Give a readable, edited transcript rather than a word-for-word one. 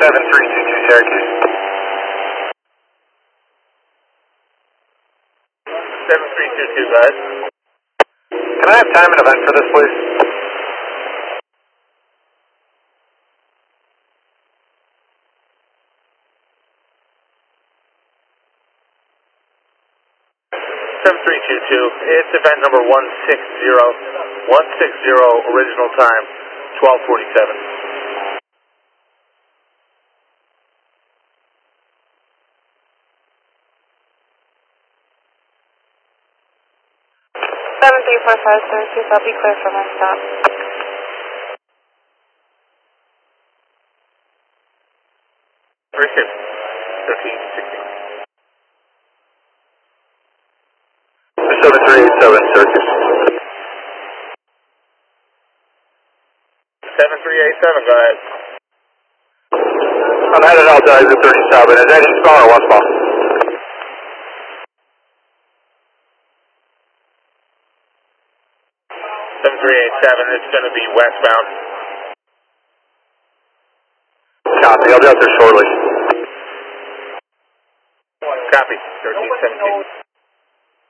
7322 Syracuse. 7322, guys. Can I have time and event for this, please? It's event number 160, original time, 12:47. 7345 Syracuse, I'll be clear for my stop. Appreciate it. 1360. 7387 Syracuse. 7387, go ahead. I'm headed out to exit 37. Is that eastbound or westbound? It's going to be westbound. Copy, I'll be out there shortly. Copy, 1317.